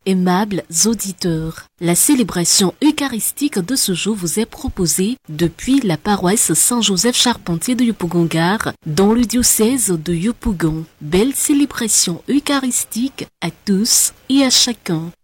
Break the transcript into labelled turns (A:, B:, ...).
A: Aimables auditeurs, la célébration eucharistique de ce jour vous est proposée depuis la paroisse Saint-Joseph Charpentier de Yopougon-Gare dans le diocèse de Yopougon. Belle célébration eucharistique à tous et à chacun.